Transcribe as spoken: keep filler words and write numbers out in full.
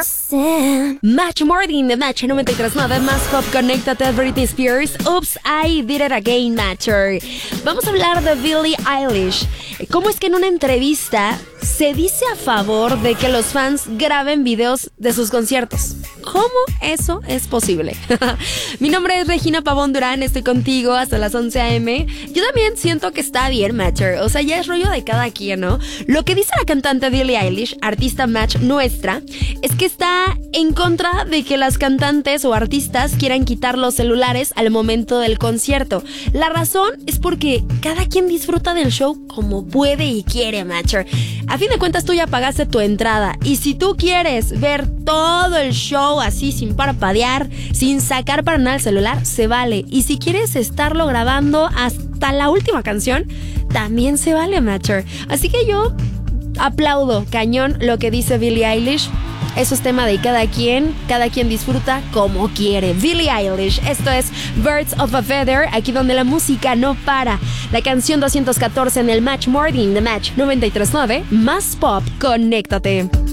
Match Morning de Match noventa y tres punto nueve, más pop, conéctate, Britney Spears. Oops, I did it again, Matcher. Vamos a hablar de Billie Eilish. ¿Cómo es que en una entrevista se dice a favor de que los fans graben videos de sus conciertos? ¿Cómo eso es posible? Mi nombre es Regina Pavón Durán, estoy contigo hasta las once a eme. Yo también siento que está bien, Matcher. O sea, ya es rollo de cada quien, ¿no? Lo que dice la cantante Billie Eilish, artista Match nuestra, es que está en contra de que las cantantes o artistas quieran quitar los celulares al momento del concierto. La razón es porque cada quien disfruta del show como puede y quiere, Matcher. A fin de cuentas, tú ya pagaste tu entrada. Y si tú quieres ver todo el show así sin parpadear, sin sacar para nada el celular, se vale. Y si quieres estarlo grabando hasta la última canción, también se vale, Matcher. Así que yo aplaudo cañón lo que dice Billie Eilish. Eso es tema de cada quien, cada quien disfruta como quiere. Billie Eilish, esto es Birds of a Feather, aquí donde la música no para. La canción doscientos catorce en el Match Morning de Match noventa y tres punto nueve, más pop, conéctate.